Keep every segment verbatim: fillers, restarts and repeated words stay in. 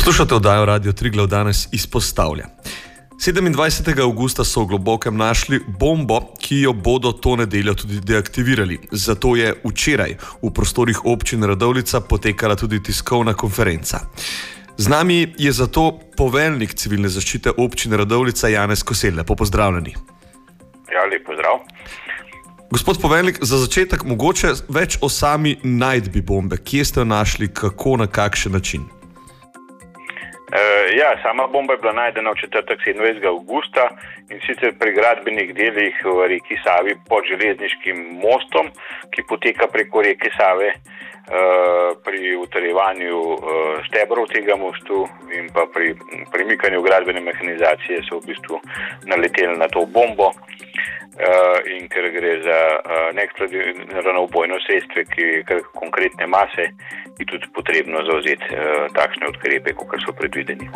Poslušate oddajo Radio Triglav danes izpostavlja. sedemindvajsetega avgusta so v Globokem našli bombo, ki jo bodo to nedeljo tudi deaktivirali. Zato je včeraj v prostorih občine Radovljica potekala tudi tiskovna konferenca. Z nami je zato poveljnik civilne zaščite občine Radovljica Janez Koselj. Lepo pozdravljeni. Ja, lep pozdrav. Gospod poveljnik, za začetek mogoče več o sami najdbi bombe. Kje ste jo našli, kako, na kakšen način? Uh, ja, sama bomba je bila najdena v četrtek sedemindvajsetega avgusta in sicer pri gradbenih delih v reki Savi pod železniškim mostom, ki poteka preko reke Save. Uh, pri utrjevanju uh, stebrov tega mostu in pa pri premikanju gradbene mehanizacije so v bistvu naleteli na to bombo. Uh, in ker gre za uh, neeksplodirano ubojno sredstvo, ki je konkretne mase, je tudi potrebno zauzeti uh, takšne ukrepe, kot so predvideni.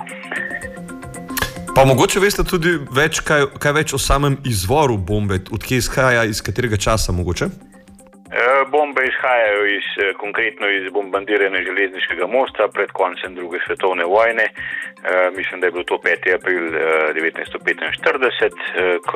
Pa mogoče veste tudi več, kaj, kaj več o samem izvoru bombe, odkje izhaja, iz katerega časa mogoče? Bombe izhajajo iz, konkretno iz bombardiranja železniškega mosta pred koncem druge svetovne vojne. E, mislim, da je bilo to petega aprila devetnajststo petinštirideset, ko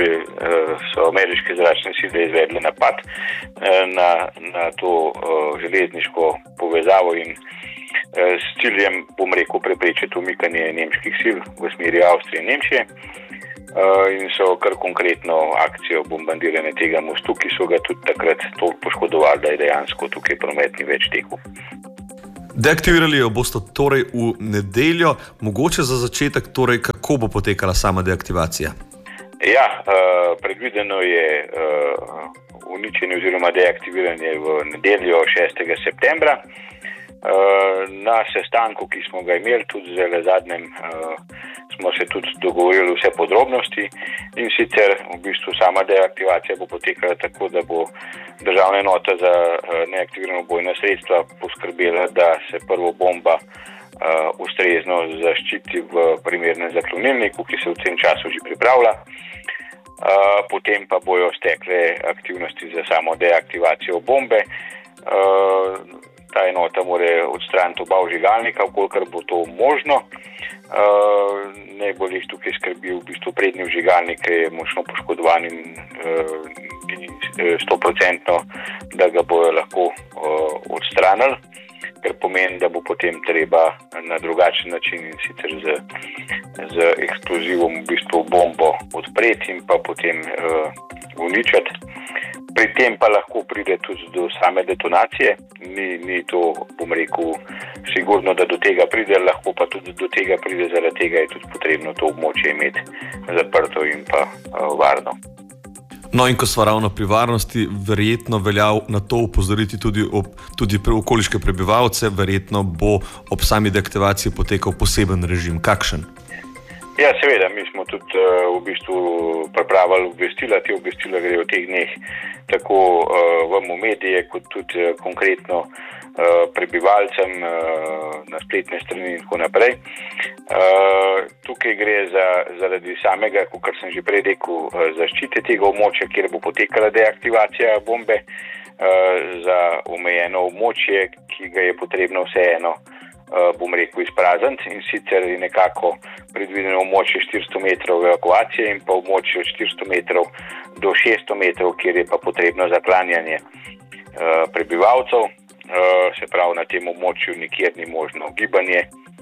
so ameriške zračne sile izvedle napad na, na to železniško povezavo in s ciljem, bom rekel, preprečiti umikanje nemških sil v smeri Avstrije in Nemčije. Uh, in so kar konkretno akcijo bombardiranja tega mostu, ki so ga tudi takrat toliko poškodovali, da je dejansko tukaj promet ni več tekel. Deaktivirali jo boste torej v nedeljo. Mogoče za začetek, torej, kako bo potekala sama deaktivacija? Ja, uh, predvideno je uh, uničenje oziroma deaktiviranje v nedeljo šestega septembra. Uh, na sestanku, ki smo ga imeli tudi zelo zadnjem, uh, smo se tudi dogovorili vse podrobnosti in sicer v bistvu sama deaktivacija bo potekala tako, da bo državna enota za uh, neaktivirano ubojna sredstva poskrbela, da se prvo bomba uh, ustrezno zaščiti v primernem zaklonilniku, ki se v tem času že pripravlja. Uh, potem pa bojo stekle aktivnosti za samo deaktivacijo bombe. Uh, Ta enota mora odstraniti oba vžigalnika, vkolikor bo to možno. Uh, najbolj jih tukaj skrbi v bistvu prednji vžigalnik, ki je močno poškodovan in sto procentno, da ga bojo lahko uh, odstranili, ker pomeni, da bo potem treba na drugačen način in sicer z, z eksplozivom v bistvu bombo odpreti in pa potem uh, uničiti. Pri tem pa lahko pride tudi do same detonacije. Ni, ni to, bom rekel, sigurno, da do tega pride, lahko pa tudi do tega pride, zaradi tega je tudi potrebno to območje imeti zaprto in pa uh, varno. No in ko smo ravno pri varnosti, verjetno velja na to upozoriti tudi, ob, tudi pre okoliške prebivalce, verjetno bo ob sami deaktivaciji potekal poseben režim. Kakšen? Ja, seveda, mi smo tudi uh, v bistvu pripravili obvestila, te obvestila grejo v teh dneh tako uh, vam v medije, kot tudi uh, konkretno uh, prebivalcem uh, na spletne strani in tako naprej. Uh, tukaj gre za, zaradi samega, kot sem že prej rekel, uh, zaščite tega območja, kjer bo potekala deaktivacija bombe, uh, za omejeno območje, ki ga je potrebno vseeno Uh, bom rekel, izprazniti in sicer je nekako predvideno območje štiristo metrov evakuacije in pa območje od štiristo metrov do šeststo metrov, kjer je pa potrebno zaklanjanje uh, prebivalcev. Uh, se pravi, na tem območju nikjer ni možno gibanje,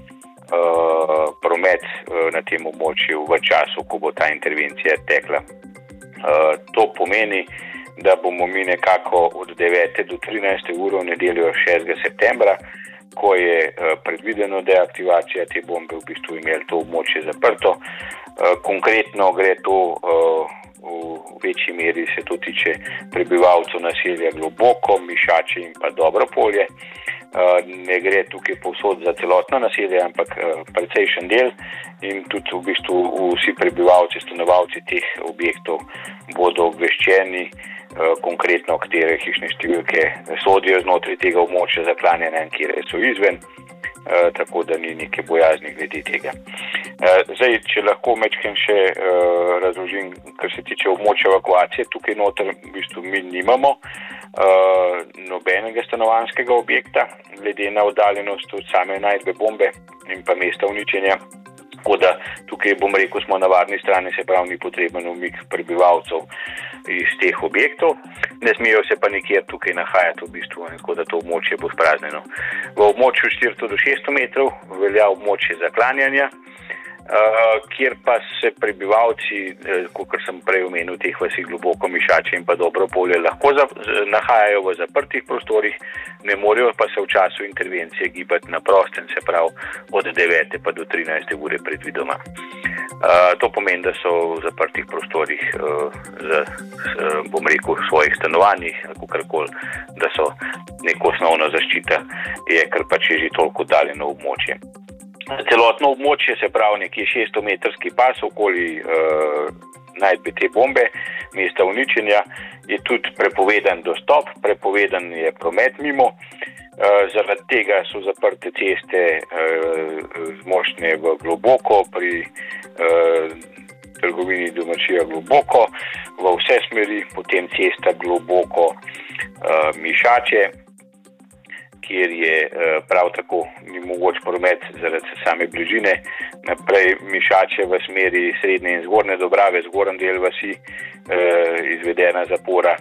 uh, promet uh, na tem območju v času, ko bo ta intervencija tekla. Uh, to pomeni, da bomo mi nekako od devete do trinajste ure v nedeljo šestega septembra, ko je uh, predvideno deaktivacija te bombe, v bistvu imeli to območje zaprto. Uh, konkretno gre to, uh, v večji meri se to tiče prebivalcev naselja Globoko, Mišače in pa Dobropolje. Uh, ne gre tukaj povsod za celotno naselje, ampak uh, precejšen del in tudi v bistvu vsi prebivalci, stanovalci teh objektov bodo obveščeni, konkretno, katere hišne številke sodijo znotraj tega območja zaklanjanja in katere so izven. uh, tako da ni neke bojazni glede tega. Uh, zdaj, če lahko mečkem še uh, razložim, kar se tiče območja evakuacije, tukaj noter v bistvu mi nimamo uh, nobenega stanovanjskega objekta, glede na oddaljenost od same najdbe bombe in pa mesta uničenja. Tako da tukaj, bom rekel, smo na varni strani, se pravi, ni potreben umik prebivalcev iz teh objektov. Ne smejo se pa nikjer tukaj nahajati v bistvu, tako da to območje bo spraznjeno. V območju štiristo do šeststo metrov velja območje zaklanjanja, Uh, kjer pa se prebivalci, eh, kot sem prej omenil, teh vasi Globoko, Mišače in pa Dobropolje lahko za, z, nahajajo v zaprtih prostorih, ne morejo pa se v času intervencije gibati na prostem, se pravi od devete pa do trinajste ure predvidoma. Uh, to pomeni, da so v zaprtih prostorih, uh, z, z, bom rekel, svojih stanovanjih, kakorkoli, da so neko osnovna zaščita, je kar pač je že toliko oddaljeno območje. Celotno območje, se pravi nekje šeststo metrski pas okoli uh, najdbe te bombe, mesta uničenja, je tudi prepovedan dostop, prepovedan je promet mimo. Uh, zaradi tega so zaprte ceste uh, zmočne v Globoko, pri uh, trgovini domačija Globoko, v vse smeri, potem cesta Globoko uh, Mišače, kjer je prav tako ni mogoč promet zaradi same bližine. Naprej Mišače v smeri srednje in zgornje Dobrave, zgornji del vasi, izvedena zapora.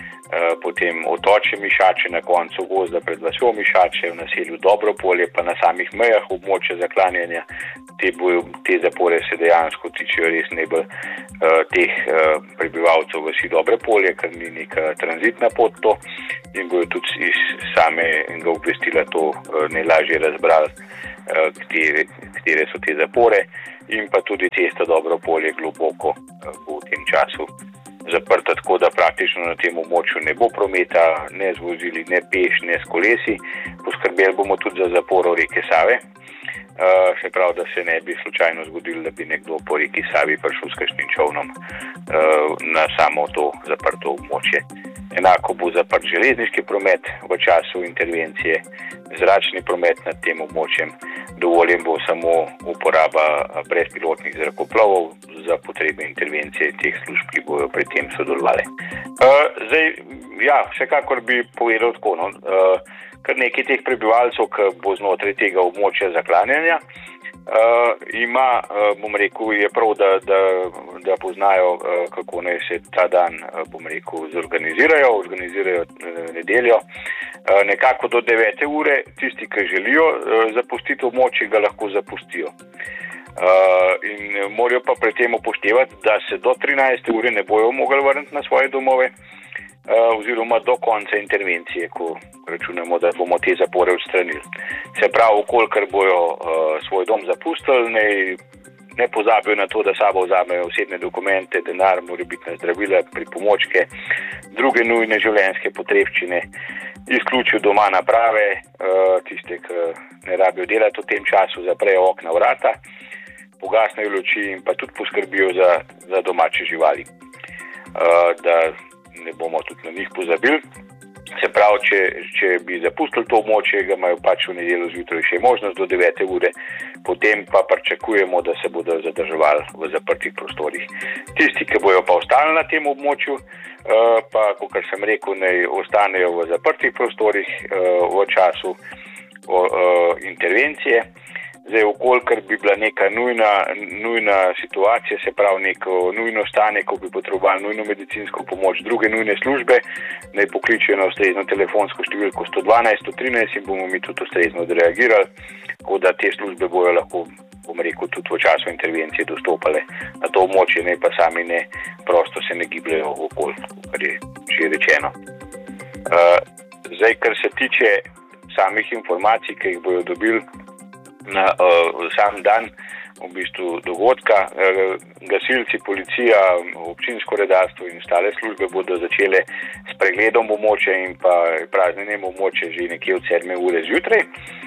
Potem otočje Mišače na koncu gozda pred vasjo Mišače, v naselju Dobropolje, pa na samih mejah območja zaklanjanja. Te, bojo, te zapore se dejansko tičejo res najbolj uh, teh uh, prebivalcev vasi Dobropolje, ker ni neka tranzitna pot to in bojo tudi iz samega obvestila to uh, najlažje razbrali, uh, katere, katere so te zapore, in pa tudi cesta Dobropolje Globoko uh, bo v tem času zaprta, tako da praktično na tem območju ne bo prometa, ne z vozili, ne peš, ne s kolesi. Poskrbeli bomo tudi za zaporo reke Save. Uh, se pravi, da se ne bi slučajno zgodilo, da bi nekdo po reki Savi prišel s kakšnim čovnom uh, na samo to zaprto območje. Enako bo zaprt železniški promet v času intervencije, zračni promet nad tem območjem. Dovoljen bo samo uporaba brezpilotnih zrakoplovov za potrebe intervencije teh služb, ki bojo pri tem sodelovali. Uh, zdaj, ja, vsekakor bi povedal tako, no, uh, kar nekaj teh prebivalcev, ki bo znotraj tega območja zaklanjanja, uh, ima, uh, bom rekel, je prav, da, da, da poznajo, uh, kako naj se ta dan, uh, bom rekel, zorganizirajo, organizirajo uh, nedeljo. Uh, nekako do devete ure tisti, ki želijo uh, zapustiti območje, ga lahko zapustijo. Uh, in morajo pa pri tem upoštevati, da se do trinajste ure ne bojo mogli vrniti na svoje domove, Uh, oziroma do konca intervencije, ko računamo, da bomo te zapore odstranili. Se pravi, kolikor bojo uh, svoj dom zapustili, ne, ne pozabijo na to, da sabo vzamejo osebne dokumente, denar, morebitne zdravila, pripomočke, druge nujne življenjske potrebščine, izključijo doma naprave, uh, tiste, ki ne rabijo delati v tem času, zaprejo okna, vrata, pogasnejo luči in pa tudi poskrbijo za, za domače živali, uh, da ne bomo tudi na njih pozabili. Se pravi, če, če bi zapustili to območje, ga imajo pač v nedeljo zjutraj še možnost do devete ure, potem pa pričakujemo, da se bodo zadrževali v zaprtih prostorih. Tisti, ki bojo pa ostali na tem območju, pa, kot sem rekel, naj ostanejo v zaprtih prostorih v času intervencije. Zdaj, okolikor bi bila neka nujna, nujna situacija, se pravi neko nujno stanje, ko bi potrebovali nujno medicinsko pomoč, druge nujne službe, naj pokličejo na ustrezno telefonsko številko sto dvanajst sto trinajst in bomo mi tudi ustrezno odreagirali, tako da te službe bojo lahko, bom rekel, tudi v času intervencije dostopale na to območje, ne pa sami ne, prosto se ne gibljajo okoli, kar je že rečeno. Uh, zdaj, kar se tiče samih informacij, ki jih bojo dobili na uh, sam dan v bistvu dogodka, uh, gasilci, policija, občinsko redarstvo in ostale službe bodo začele s pregledom območja in pa praznjenjem območja že nekje od sedme ure zjutraj.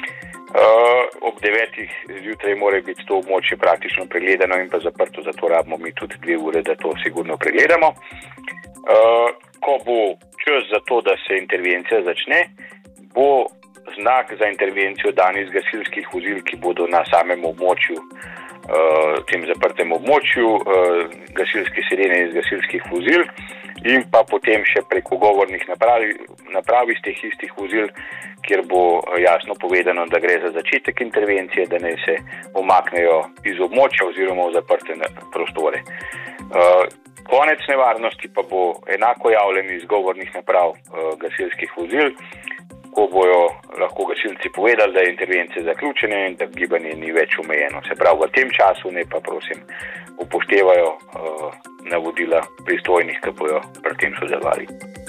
Uh, ob devetih zjutraj mora biti to območje praktično pregledano in pa zaprto, zato rabimo mi tudi dve ure, da to sigurno pregledamo. Uh, ko bo čas za to, da se intervencija začne, bo znak za intervencijo dan iz gasilskih vozil, ki bodo na samem območju, tem zaprtem območju, gasilske sirene iz gasilskih vozil in pa potem še preko govornih naprav, naprav iz teh istih vozil, kjer bo jasno povedano, da gre za začetek intervencije, da naj se umaknejo iz območja oziroma v zaprte prostore. Konec nevarnosti pa bo enako javljen iz govornih naprav gasilskih vozil, ko bojo lahko gasilci povedali, da je intervencija zaključena in da gibanje ni več omejeno. Se pravi, v tem času ne pa prosim upoštevajo uh, navodila pristojnih, ki bojo pri tem sodelovali.